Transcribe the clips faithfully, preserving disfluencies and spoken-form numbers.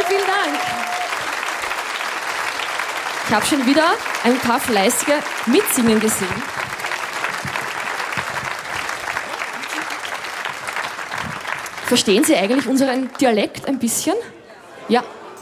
vielen Dank. Ich habe schon wieder ein paar fleißige mitsingen gesehen. Verstehen Sie eigentlich unseren Dialekt ein bisschen? Ja.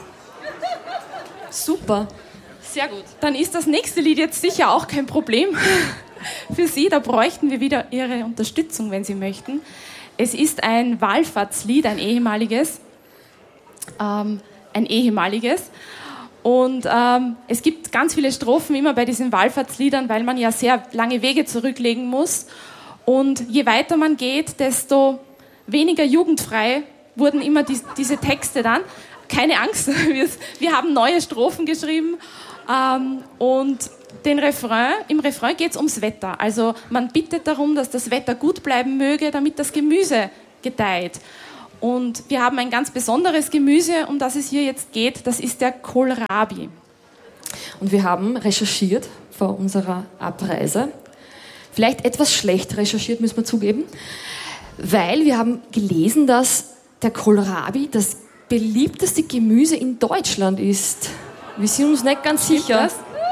Super. Sehr gut. Dann ist das nächste Lied jetzt sicher auch kein Problem für Sie. Da bräuchten wir wieder Ihre Unterstützung, wenn Sie möchten. Es ist ein Wallfahrtslied, ein ehemaliges. Ähm, ein ehemaliges. Und ähm, es gibt ganz viele Strophen immer bei diesen Wallfahrtsliedern, weil man ja sehr lange Wege zurücklegen muss. Und je weiter man geht, desto weniger jugendfrei wurden immer die, diese Texte dann. Keine Angst, wir, wir haben neue Strophen geschrieben. Ähm, und den Refrain, im Refrain geht es ums Wetter. Also man bittet darum, dass das Wetter gut bleiben möge, damit das Gemüse gedeiht. Und wir haben ein ganz besonderes Gemüse, um das es hier jetzt geht. Das ist der Kohlrabi. Und wir haben recherchiert vor unserer Abreise. Vielleicht etwas schlecht recherchiert, müssen wir zugeben. Weil wir haben gelesen, dass der Kohlrabi das beliebteste Gemüse in Deutschland ist. Wir sind uns nicht ganz sicher.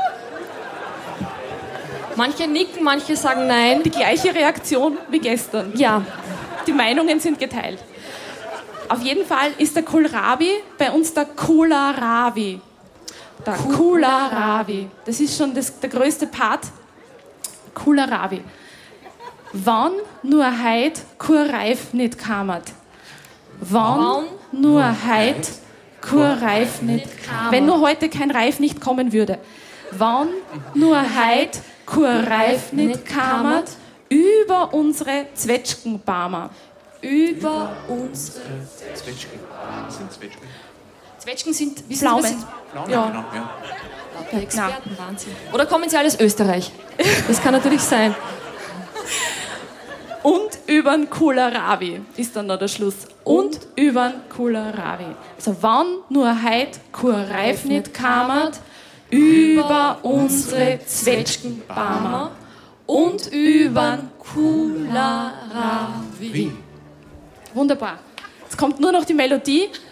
Manche nicken, manche sagen nein. Die gleiche Reaktion wie gestern. Ja. Die Meinungen sind geteilt. Auf jeden Fall ist der Kohlrabi bei uns der Kohlrabi. Der Kohlrabi. Das ist schon das, der größte Part. Kohlrabi. Wann nur heut kein Reif nicht kammert. Wann nur heut kein Reif nicht kammert. Wenn nur heute kein Reif nicht kommen würde. Wann nur heut kein Reif nicht kammert. Über unsere Zwetschgenbäume. Über unsere Zwetschgen. Was sind Zwetschgen? Zwetschgen sind, wissen Pflaumen. Sie, was sind? Pflaumen, Ja. genau, ja. Lauter Experten, Wahnsinn. Oder kommen Sie alle aus Österreich? Das kann natürlich sein. Und übern Kohlrabi ist dann noch der Schluss. Und übern Kohlrabi. Also wann nur heut kein Reif nicht kammert, über unsere Zwetschgenbäume und übern Kohlrabi. Wunderbar. Jetzt kommt nur noch die Melodie.